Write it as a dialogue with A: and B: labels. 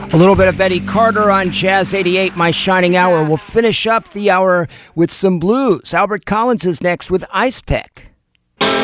A: A little bit of Betty Carter on Jazz 88, My Shining Hour. We'll finish up the hour with some blues. Albert Collins is next with Ice Pick.